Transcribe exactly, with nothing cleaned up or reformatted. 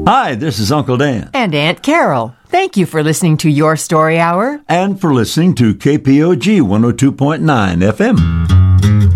Hi, this is Uncle Dan. And Aunt Carol. Thank you for listening to Your Story Hour. And for listening to K P O G one oh two point nine F M.